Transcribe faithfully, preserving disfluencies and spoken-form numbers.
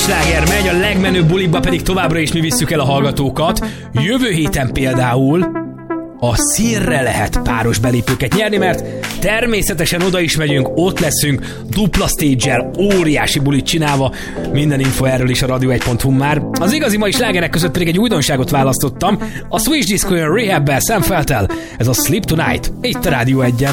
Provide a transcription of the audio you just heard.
sláger megy, a legmenőbb bulikba pedig továbbra is mi visszük el a hallgatókat. Jövő héten például a színre lehet páros belépőket nyerni, mert természetesen oda is megyünk, ott leszünk, dupla stage-el, óriási bulit csinálva. Minden info erről is a radio egy pont hu már. Az igazi mai slágerek között pedig egy újdonságot választottam, a Switch Disco Rehab-bel, Sam Feltel. Ez a Sleep Tonight, itt a Rádió egyen.